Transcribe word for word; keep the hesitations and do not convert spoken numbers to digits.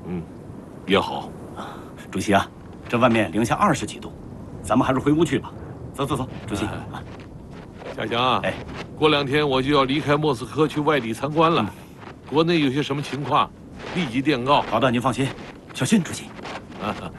嗯，也好。 主席啊，这外面零下二十几度，咱们还是回屋去吧。走走走，主席。啊， 夏祥啊， 哎， 过两天我就要离开莫斯科去外地参观了， 嗯、 国内有些什么情况，立即电告。 好的，您放心，小心，主席。 啊。